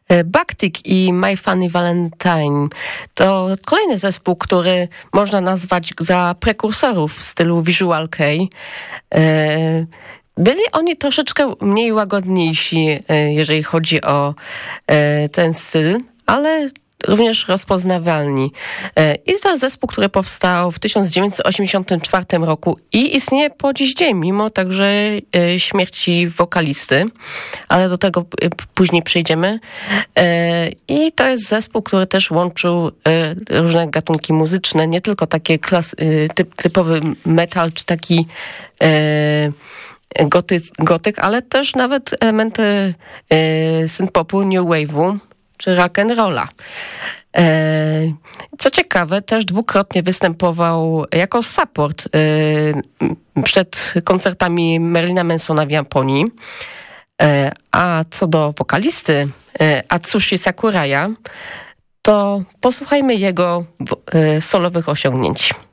Baktik i My Funny Valentine to kolejny zespół, który można nazwać za prekursorów w stylu Visual Kei. Byli oni troszeczkę mniej łagodniejsi, jeżeli chodzi o ten styl, ale również rozpoznawalni. I to jest zespół, który powstał w 1984 roku i istnieje po dziś dzień, mimo także śmierci wokalisty, ale do tego później przejdziemy. I to jest zespół, który też łączył różne gatunki muzyczne, nie tylko takie typowy metal, czy taki gotyk, ale też nawet elementy synth-popu, new wave'u, czy rock'n'rolla. Co ciekawe, też dwukrotnie występował jako support przed koncertami Marilina Mansona w Japonii. A co do wokalisty Atsushi Sakuraya, to posłuchajmy jego solowych osiągnięć.